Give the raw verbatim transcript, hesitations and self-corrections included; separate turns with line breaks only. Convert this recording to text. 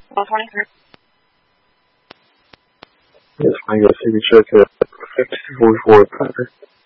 one twenty-three.
Yes, I got a signature to fifty forty-four.